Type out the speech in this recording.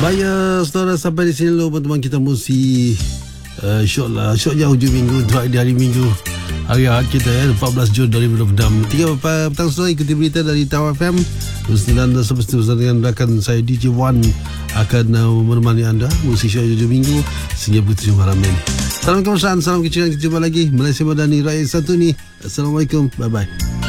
Baik, saudara, sampai di sini dulu teman kita mesti syoknya hujung minggu untuk hari Minggu, hari Ahad kita 14 Jun 2026. 3 petang sore, ikuti berita dari Tawar FM 99.1 dengan rakan saya DJ Wan akan menemani anda musik syok hujung minggu sehingga pukul 7 malam ini. Salam kemasaan, salam kecilan, kita jumpa lagi. Malaysia Madani Rakyat Satu ni. Assalamualaikum, bye bye.